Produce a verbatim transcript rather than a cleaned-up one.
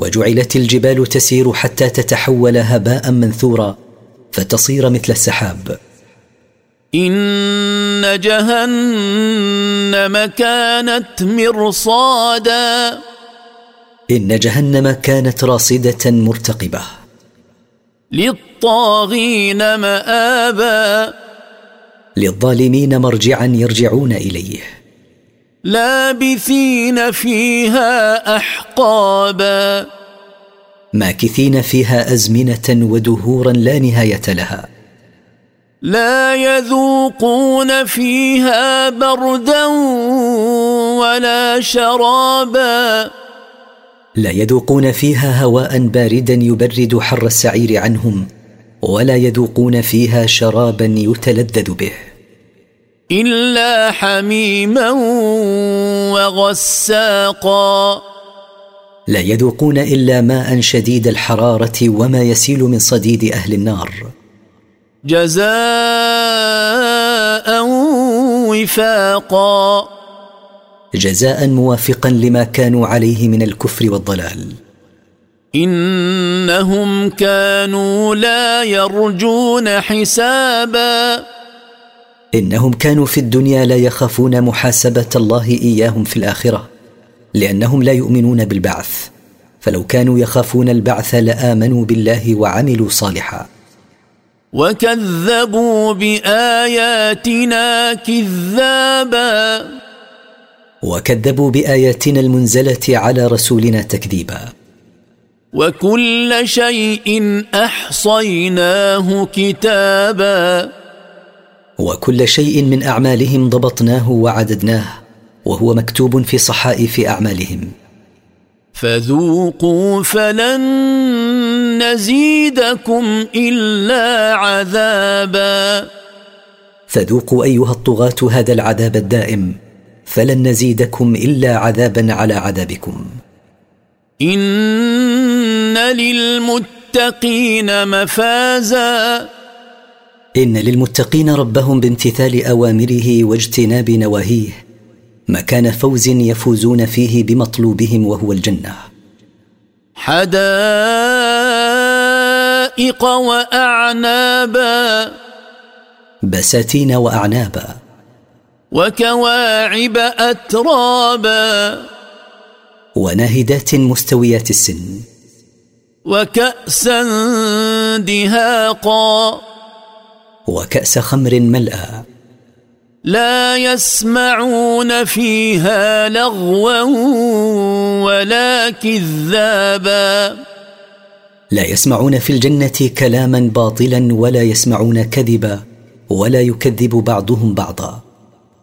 وجعلت الجبال تسير حتى تتحول هباء منثورا فتصير مثل السحاب. إن جهنم كانت مرصادا إن جهنم كانت راصدة مرتقبة للطاغين مآبا للظالمين مرجعا يرجعون إليه لابثين فيها أحقابا ماكثين فيها أزمنة ودهورا لا نهاية لها لا يذوقون فيها بردا ولا شرابا لا يذوقون فيها هواء باردا يبرد حر السعير عنهم ولا يذوقون فيها شرابا يتلذذ به إلا حميما وغساقا لا يذوقون إلا ماء شديد الحرارة وما يسيل من صديد أهل النار جزاء وفاقا جزاء موافقا لما كانوا عليه من الكفر والضلال. إنهم كانوا لا يرجون حسابا إنهم كانوا في الدنيا لا يخافون محاسبة الله إياهم في الآخرة لأنهم لا يؤمنون بالبعث، فلو كانوا يخافون البعث لآمنوا بالله وعملوا صالحا. وكذبوا بآياتنا كذابا وكذبوا بآياتنا المنزلة على رسولنا تكذيبا. وكل شيء أحصيناه كتابا وكل شيء من أعمالهم ضبطناه وعددناه وهو مكتوب في صحائف أعمالهم. فذوقوا فلن نزيدكم إلا عذابا فذوقوا أيها الطغاة هذا العذاب الدائم فلن نزيدكم إلا عذابا على عذابكم. إن للمتقين مفازا إن للمتقين ربهم بامتثال أوامره واجتناب نواهيه مكان فوز يفوزون فيه بمطلوبهم وهو الجنة. حدائق وأعنابا بساتين وأعنابا وكواعب أترابا وناهدات مستويات السن وكأسا دهاقا وكأس خمر ملأى لا يسمعون فيها لغوا ولا كذابا لا يسمعون في الجنة كلاما باطلا ولا يسمعون كذبا ولا يكذب بعضهم بعضا.